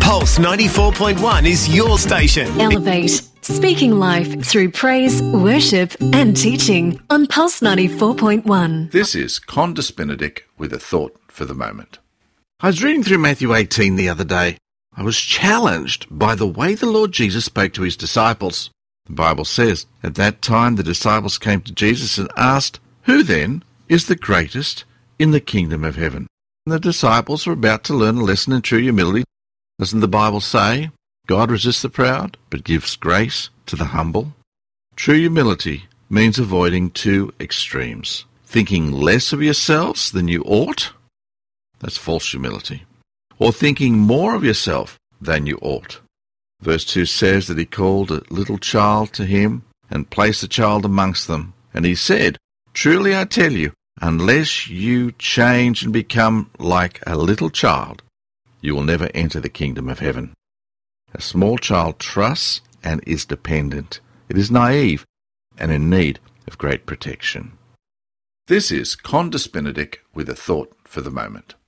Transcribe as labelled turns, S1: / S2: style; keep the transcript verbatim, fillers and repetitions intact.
S1: Pulse ninety-four point one is your station.
S2: Elevate. Speaking life through praise, worship and teaching on Pulse ninety-four point one.
S3: This is Condis Benedict with a thought for the moment. I was reading through Matthew eighteen the other day. I was challenged by the way the Lord Jesus spoke to his disciples. The Bible says, at that time the disciples came to Jesus and asked, "Who then is the greatest in the kingdom of heaven?" And the disciples were about to learn a lesson in true humility. Doesn't the Bible say, God resists the proud, but gives grace to the humble? True humility means avoiding two extremes. Thinking less of yourselves than you ought, that's false humility. Or thinking more of yourself than you ought. Verse two says that he called a little child to him and placed the child amongst them. And he said, "Truly I tell you, unless you change and become like a little child, you will never enter the kingdom of heaven." A small child trusts and is dependent. It is naive and in need of great protection. This is Condis Benedict with a thought for the moment.